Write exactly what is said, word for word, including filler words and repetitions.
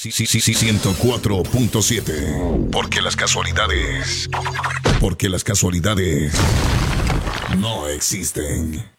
Sí, sí, sí, sí, ciento cuatro punto siete. Porque las casualidades. Porque las casualidades no existen.